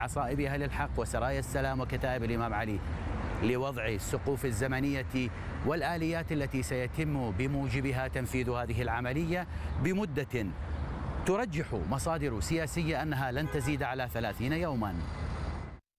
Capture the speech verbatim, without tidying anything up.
عصائب أهل الحق وسرايا السلام وكتائب الإمام علي لوضع السقوف الزمنية والآليات التي سيتم بموجبها تنفيذ هذه العملية بمدة ترجح مصادر سياسية أنها لن تزيد على ثلاثين يوما.